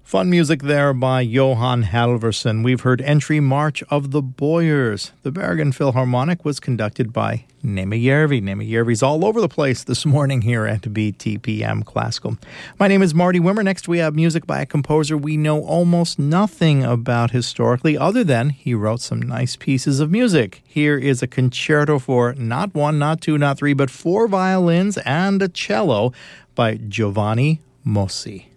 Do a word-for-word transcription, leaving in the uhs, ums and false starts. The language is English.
Fun music there by Johan Halvorsen. We've heard Entry March of the Boyers. The Bergen Philharmonic was conducted by Nemejärvi. Nemejärvi's all over the place this morning here at B T P M Classical. My name is Marty Wimmer. Next we have music by a composer we know almost nothing about historically, other than he wrote some nice pieces of music. Here is a concerto for not one, not two, not three, but four violins and a cello by Giovanni Mossi.